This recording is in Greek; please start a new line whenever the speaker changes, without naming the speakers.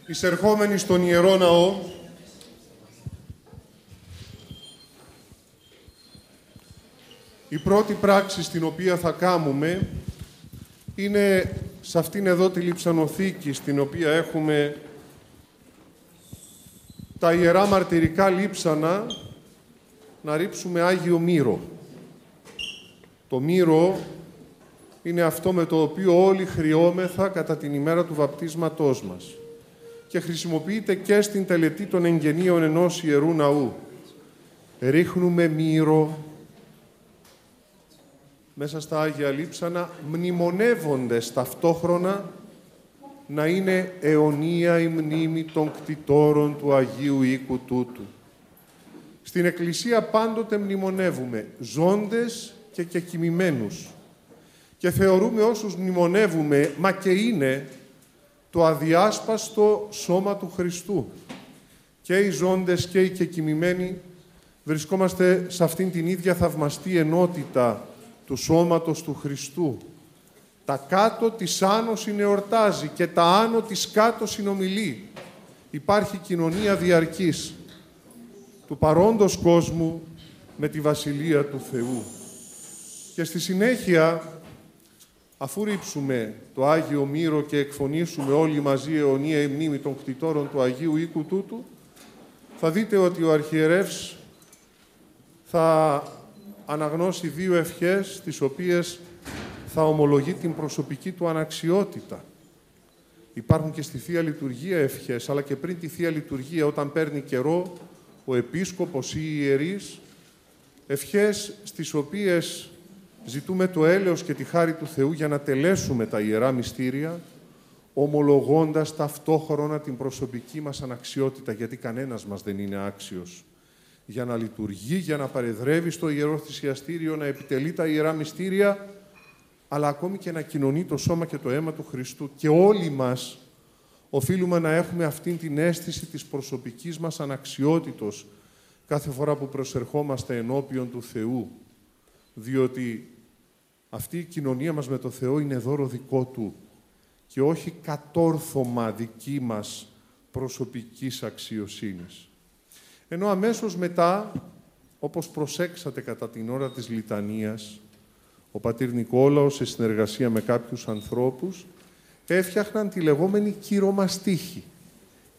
Εισερχόμενοι στον Ιερό Ναό, η πρώτη πράξη στην οποία θα κάνουμε είναι σε αυτήν εδώ τη λειψανοθήκη, στην οποία έχουμε τα Ιερά Μαρτυρικά Λείψανα, να ρίψουμε Άγιο Μύρο. Το μύρο είναι αυτό με το οποίο όλοι χρειόμεθα κατά την ημέρα του βαπτίσματός μας και χρησιμοποιείται και στην τελετή των εγγενείων ενός Ιερού Ναού. Ρίχνουμε μύρο μέσα στα Άγια Λείψανα, μνημονεύοντες ταυτόχρονα να είναι αιωνία η μνήμη των κτητόρων του Αγίου Οίκου τούτου. Στην Εκκλησία πάντοτε μνημονεύουμε ζώντες και κεκοιμημένους και θεωρούμε όσους μνημονεύουμε, μα και είναι το αδιάσπαστο σώμα του Χριστού. Και οι ζώντες και οι κεκοιμημένοι βρισκόμαστε σε αυτήν την ίδια θαυμαστή ενότητα του σώματος του Χριστού. Τα κάτω της άνω συνεορτάζει και τα άνω της κάτω συνομιλεί. Υπάρχει κοινωνία διαρκής του παρόντος κόσμου με τη Βασιλεία του Θεού. Και στη συνέχεια, αφού ρίψουμε το Άγιο Μύρο και εκφωνήσουμε όλοι μαζί αιωνία η μνήμη των κτητόρων του Αγίου Οίκου τούτου, θα δείτε ότι ο Αρχιερεύς θα αναγνώσει δύο ευχές, τις οποίες θα ομολογεί την προσωπική του αναξιότητα. Υπάρχουν και στη Θεία Λειτουργία ευχές, αλλά και πριν τη Θεία Λειτουργία, όταν παίρνει καιρό, ο Επίσκοπος ή οι ιερείς, ευχές στις οποίες ζητούμε το έλεος και τη χάρη του Θεού για να τελέσουμε τα Ιερά Μυστήρια, ομολογώντας ταυτόχρονα την προσωπική μας αναξιότητα, γιατί κανένας μας δεν είναι άξιος για να λειτουργεί, για να παρεδρεύει στο Ιερό Θυσιαστήριο, να επιτελεί τα Ιερά Μυστήρια, αλλά ακόμη και να κοινωνεί το σώμα και το αίμα του Χριστού. Και όλοι μας οφείλουμε να έχουμε αυτήν την αίσθηση της προσωπικής μας αναξιότητος κάθε φορά που προσερχόμαστε ενώπιον του Θεού, διότι αυτή η κοινωνία μας με το Θεό είναι δώρο δικό Του και όχι κατόρθωμα δική μας προσωπικής αξιοσύνης. Ενώ αμέσως μετά, όπως προσέξατε κατά την ώρα της λιτανίας, ο πατήρ Νικόλαος, σε συνεργασία με κάποιους ανθρώπους, έφτιαχναν τη λεγόμενη κυρομαστίχη.